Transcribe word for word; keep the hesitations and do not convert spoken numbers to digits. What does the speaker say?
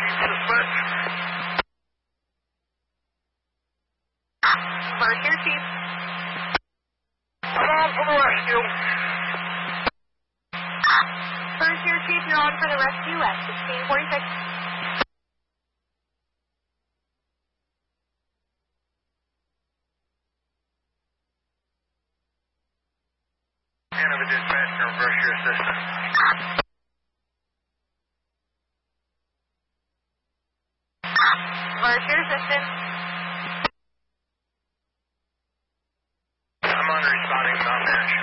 suspect. First year chief. I'm on for the rescue. First year chief, you're on for the rescue at sixteen forty-six. Canada dispatch, reverse your assistant. Reverse your assistant. I'm on responding, not match.